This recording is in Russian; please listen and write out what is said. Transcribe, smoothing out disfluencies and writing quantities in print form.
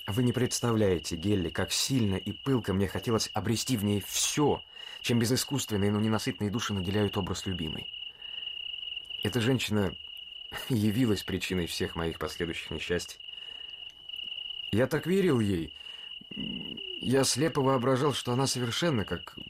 Вы не представляете, Гелли, как сильно и пылко мне хотелось обрести в ней все, чем безыскусственные, но ненасытные души наделяют образ любимой. Эта женщина явилась причиной всех моих последующих несчастий. Я так верил ей. Я слепо воображал, что она совершенно как